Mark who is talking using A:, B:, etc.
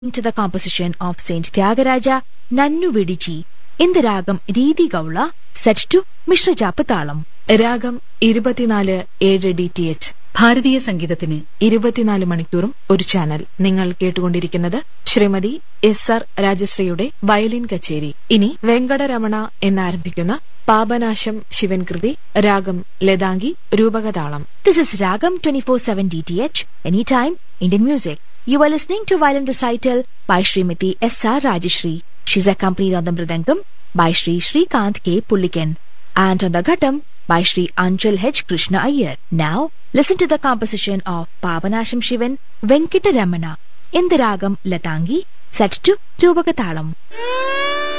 A: to the composition of Saint Tyagaraja Nannu Vidichi in the Ragam Reedi Gaula set to Mishra Japatalam.
B: രാഗം 24/7 DTH ഭാരതീയ സംഗീതത്തിന് 24 മണിക്കൂറും ഒരു channel. നിങ്ങൾ കേട്ടുകൊണ്ടിരിക്കുന്നത് Shrimati SR രാജശ്രീയുടെ violin കച്ചേരി. ഇനി വെങ്കടരമണ എന്നാരംഭിക്കുന്ന പാപനാശം ശിവൻ കൃതി, രാഗം Latangi, രൂപകതാളം.
A: This is Ragam 24/7 DTH, anytime Indian music. You are listening to violin recital by Srimati SR Rajashri. She is accompanied on the mridangam by Shri Shrikant K. Pullikan and on the ghatam by Shri Anchal H. Krishna Iyer. Now, listen to the composition of Pavanasham Shivan Venkataramana in the Ragam Latangi set to Rupakatalam.